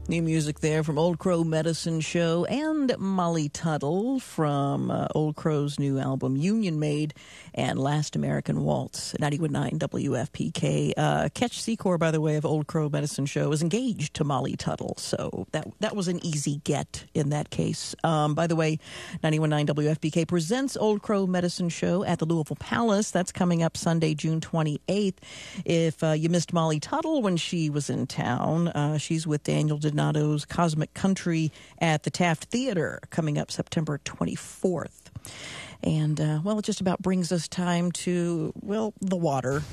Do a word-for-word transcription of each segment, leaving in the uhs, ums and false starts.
New music there from Old Crow Medicine Show and Molly Tuttle from uh, Old Crow's new album Union Maid and Last American Waltz. ninety-one point nine W F P K. Uh, Ketch Secor, by the way, of Old Crow Medicine Show is engaged to Molly Tuttle, so that that was an easy get in that case. Um, by the way, ninety-one point nine W F P K presents Old Crow Medicine Show at the Louisville Palace. That's coming up Sunday, June twenty-eighth. If uh, you missed Molly Tuttle when she was in town, uh, she's with Daniel Donato's Cosmic Country at the Taft Theater coming up September twenty-fourth. And, uh, well, it just about brings us time to, well, the water.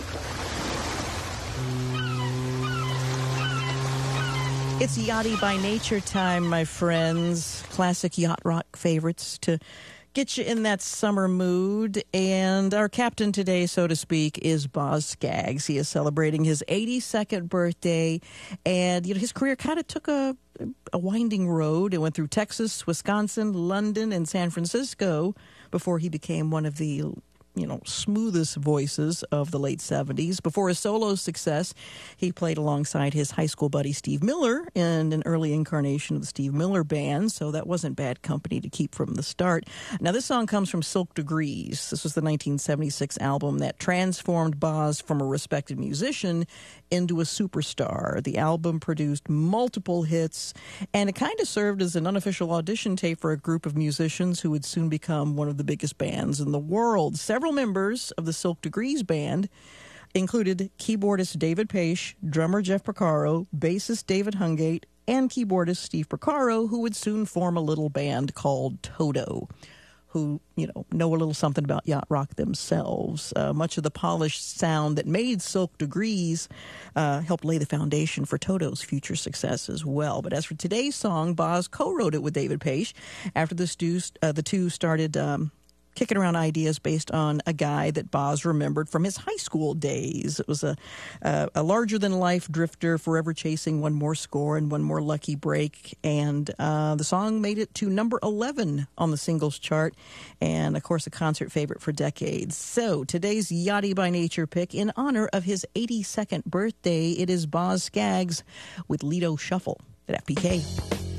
It's Yachty by Nature time, my friends. Classic yacht rock favorites to get you in that summer mood. And our captain today, so to speak, is Boz Scaggs. He is celebrating his eighty-second birthday. And, you know, his career kind of took a, a winding road. It went through Texas, Wisconsin, London, and San Francisco before he became one of the, you know, smoothest voices of the late seventies. Before his solo success, he played alongside his high school buddy Steve Miller in an early incarnation of the Steve Miller Band, so that wasn't bad company to keep from the start. Now, this song comes from Silk Degrees. This was the nineteen seventy-six album that transformed Boz from a respected musician into a superstar. The album produced multiple hits, and it kind of served as an unofficial audition tape for a group of musicians who would soon become one of the biggest bands in the world. Several members of the Silk Degrees band included keyboardist David Paich, drummer Jeff Porcaro, bassist David Hungate, and keyboardist Steve Porcaro, who would soon form a little band called Toto, who, you know, know a little something about yacht rock themselves. Uh, much of the polished sound that made Silk Degrees uh, helped lay the foundation for Toto's future success as well. But as for today's song, Boz co-wrote it with David Paich after the, stu- uh, the two started Um, kicking around ideas based on a guy that Boz remembered from his high school days. It was a, a, a larger-than-life drifter, forever chasing one more score and one more lucky break. And uh, the song made it to number eleven on the singles chart, and, of course, a concert favorite for decades. So today's Yachty by Nature pick, in honor of his eighty-second birthday, it is Boz Scaggs with Lido Shuffle at F P K.